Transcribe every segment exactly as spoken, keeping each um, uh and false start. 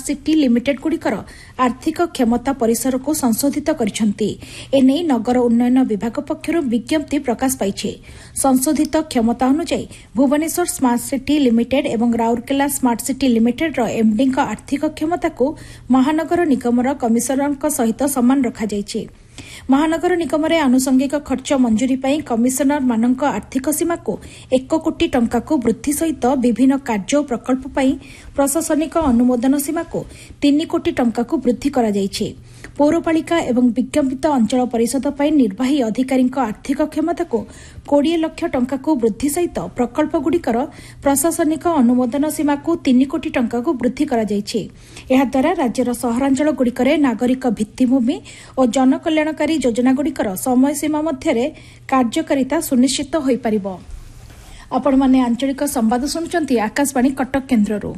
City limited गुड़िकर आर्थिक क्षमता परिसर को संशोधित करिसेंती। एने नगर उन्नयन विभाग पक्षर विज्ञप्ति प्रकाश पाइछे। संशोधित क्षमता अनुसार भुवनेश्वर स्मार्ट सिटी लिमिटेड एवं Rourkela smart city limited MD आर्थिक क्षमता को महानगर निगमर कमिशनर सहित समान रखाଯାଇଛି। महानगर निगम रे आनुषंगिक खर्च मंजूरी पाई कमिशनर मानक आर्थिक सीमा को एक कोटी टंका को वृद्धि सहित विभिन्न कार्य और प्रकल्प पाई प्रशासनिक अनुमोदन सीमा को तीन कोटी टंका को वृद्धि करा जायछि। पौरपालिका एवं विज्ञापित अंचल परिषद पाई निर्वाही अधिकारी आर्थिक क्षमता को बीस लाख टंका को वृद्धि सहित प्रकल्प गुड़िकर प्रशासनिक अनुमोदन सीमा को तीन कोटी टंका को वृद्धि करा जायछि। एहा द्वारा राज्यर सहरांचल गुड़िकर नागरिक भित्तिभूमि और जनकल्याणकारी योजना गुड़िकर समय सीमा मध्य कार्यकारिता सुनिश्चित होई परिबो। आपण माने आंचलिक संवाद सुनुचंती आकाशवाणी कटक केन्द्ररू।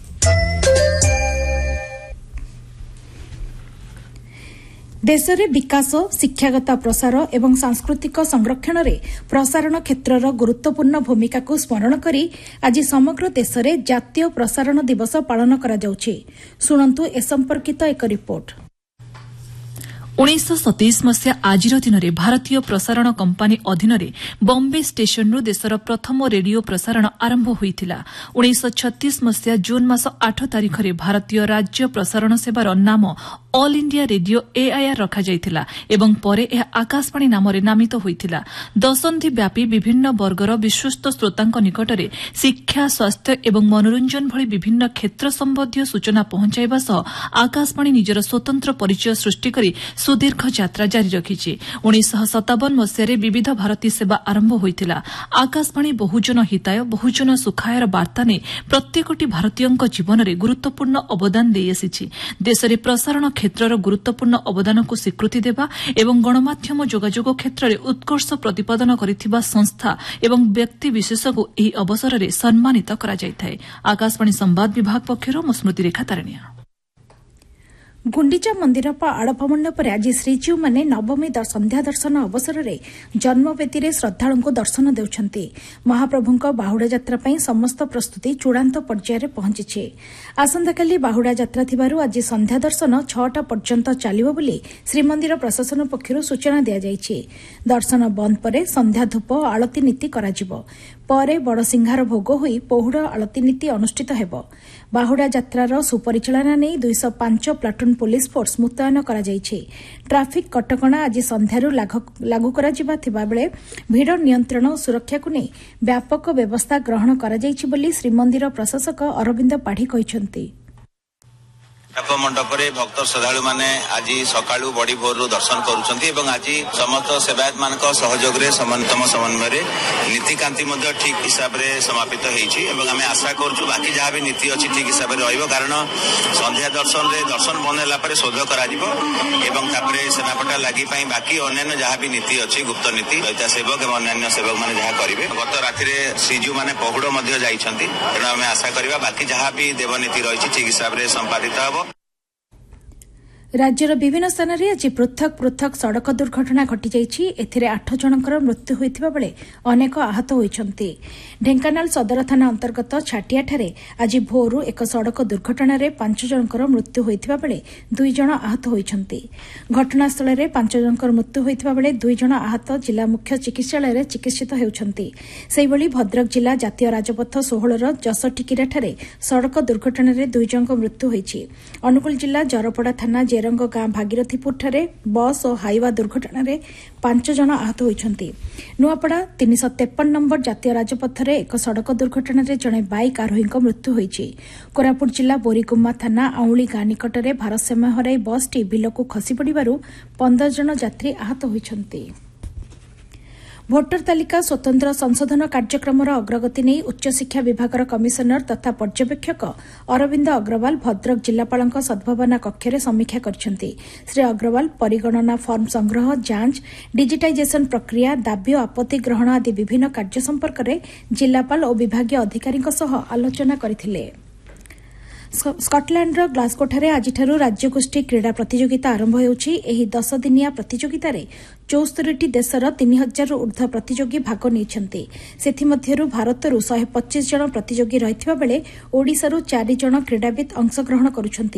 देश में विकास शिक्षागत प्रसार एवं सांस्कृतिक संरक्षण में प्रसारण क्षेत्रर गुरुत्वपूर्ण भूमिका को स्मरण करी आज समग्र देश में जातीय प्रसारण दिवस पालन करा जाउछि। सुनंतु ए संपर्कित एक रिपोर्ट। उन्नीस सतैश मसीहा आजिर दिन में भारतीय प्रसारण कंपानी अधीन बॉम्बे स्टेशन देशर प्रथम रेडियो प्रसारण आरंभ होइथिला। उन्नीस छत्तीस मसीहा जून मास आठ तारिख में भारतीय राज्य प्रसारण सेवार नाम ऑल इंडिया रेडियो एआईआर रखा जाइथिला एवं परे यह आकाशवाणी नाम नामित होइथिला। दशंधि व्यापी विभिन्न वर्गर विश्वस्त श्रोतांक निकटरे शिक्षा स्वास्थ्य एवं मनोरंजन भली विभिन्न क्षेत्र संबंधी सूचना पहुंचाइबा सह आकाशवाणी निजर स्वतंत्र परिचय सृष्टि करी सुदीर्घ यात्रा जारी रखिछि। उन्नीस सतावन मसीह विविध भारती सेवा आरंभ होइथिला। आकाशवाणी बहुजन हिताय बहुजन सुखायर वार्ता ने प्रत्येकटी भारतीयଙ୍କ जीवन में गुरुत्वपूर्ण अवदान देई आसिछि। देश में प्रसारण क्षेत्रर गुरुत्वपूर्ण अवदान को स्वीकृति देवा एवं गणमाध्यम जोगाजोग क्षेत्र में उत्कर्ष प्रतिपादन करिथिबा संस्था एवं व्यक्ति विशेष को ଏହି अवसर में सम्मानित करा जायଥାଏ। आकाशवाणी संवाद विभाग पक्षर मो स्मृति रेखा तारण्या। गुंडीचा मंदिर आड़प मंडप आज श्रीजीव माने नवमी संध्या दर्शन अवसर में जन्मवेदी में श्रद्धालु दर्शन देउछंती। महाप्रभुଙ୍କ बाहुड़ा यात्रा पई समस्त प्रस्तुति चूड़ांत पर्यायर पहुंची। आसंताकाली बाहुड़ा यात्रा थिबारु आज संध्या दर्शन छटा पर्यंत चलिबो बोली श्रीमंदिर प्रशासन पक्षरु सूचना दिया जायछि। दर्शन बंद परे संध्या धूप आलती नीति कराजिबो। परे बड़सिंहार भोग होई पहुड़ आलती नीति अनुष्ठित हेबो। बाहुड़ा यात्रार सुपरिचालना नहीं दुई सौ पांच प्लाटून पुलिस फोर्स मुतयन करा जायछि। ट्राफिक कटकणा आज संध्यारू लागू करा जिबा थिबा बेले भीड़ नियंत्रण और सुरक्षा को नहीं व्यापक व्यवस्था ग्रहण करा जायछि बोली श्रीमंदिर प्रशासक अरविंद पाढ़ी कहिसंती। मंडप भक्त श्रद्धालु मैंने आज सकाळु बड़ी भोर दर्शन करुछंती एवं आज समस्त सेवायत मान सहयोग समन्वय समन्वय नीतिकांति ठीक हिसाब से समापित होईछि एवं आम आशा करूँ बाकी जहाँ भी नीति अच्छी ठीक हिसाब से रहिबो। कारण संध्या दर्शन रे दर्शन बंद होला परे शोध कराजिबो एवं तापरे सेनापटा लागि पई बाकी अन्य जहाँ भी नीति अच्छी गुप्त नीति दैता सेवक एवं अन्य सेवक माने जहाँ करिवे। गत राति श्रीजू माने पहुड़ मध्य जाइछंती तेणु आम आशा करबा बाकी जहाँ भी देवनीति रही ठीक हिसाब से संपादित हबो। राज्यर विभिन्न स्थान में आज पृथक पृथक सड़क दुर्घटना घटी जाइछि। एथिरे आठ जनकर मृत्यु होइथिबा बेले अनेक आहत होइछंती। ढेंकानाल सदर थाना अंतर्गत छाटियाठारे आज भोरु एक सड़क दुर्घटना रे पांच जनकर मृत्यु होइथिबा बेले दुई जन आहत होइछंती। घटनास्थल रे पांच जनकर मृत्यु होइथिबा बेले दुई जन आहत जिला मुख्य चिकित्सालय रे चिकित्सित हेउछंती। सेहिभଳି भद्रक जिला जातीय राजपथ सोलह र जसटिकिराठारे सड़क दुर्घटना रे दुई जनक मृत्यु होइछि। अनुगुल जिला जरपड़ा थाना जेरंग गाँ भागीरथीपुर बस और हाईवा दुर्घटना रे पांच जन आहत होइछंती। नुआपड़ा तीन सौ तेपन नंबर जातीय राजपथ रे एक सड़क दुर्घटना रे जणे बाइक आरोहीଙ୍କ मृत्यु होइछि। कोरापुट जिला बोरीगुम्मा थाना आउली गाँ निकटरे भारसाम्य हराई बसटी बिलକୁ खसी पड़िबारु पंद्रह जन यात्री आहत होइछंती। भोटर तालिका स्वतंत्र संशोधन कार्यक्रम अग्रगति नहीं उच्चशिक्षा विभाग कमिशनर तथा पर्यवेक्षक अरविंद अग्रवाल भद्रक जिलापाल सद्भावना कक्ष समीक्षा करछंती। श्री अग्रवाल परिगणना फर्म संग्रह जांच डिजिटाइजेशन प्रक्रिया दाबी और आपत्ति ग्रहण आदि विभिन्न कार्य संपर्क में जिलापाल और विभागीय अधिकारी आलोचना करथिले। स्कटलैंडर ग्लासगोठारे आजिठारू राज्यगोष्ठी क्रीड़ा प्रतियोगिता आरंभ होउछि। एही दस दिनिया प्रतियोगिता रे चौस्तरी देशर तीन हजार ऊर्ध्व प्रतियोगी भाग नेइछन्ति। सेथिमध्यरु भारतरू एक सौ पच्चीस जन प्रतियोगी रहिथिबा बेले ओडिशारू चार जन क्रीड़ाविद अंशग्रहण करुछन्ति।